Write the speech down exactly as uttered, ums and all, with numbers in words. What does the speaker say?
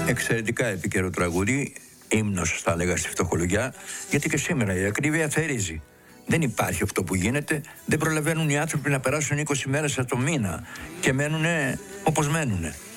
Εξαιρετικά επίκαιρο τραγούδι, ύμνος θα έλεγα στη φτωχολογιά, γιατί και σήμερα η ακρίβεια θερίζει. Δεν υπάρχει αυτό που γίνεται, δεν προλαβαίνουν οι άνθρωποι να περάσουν είκοσι μέρες από το μήνα και μένουν όπως μένουν.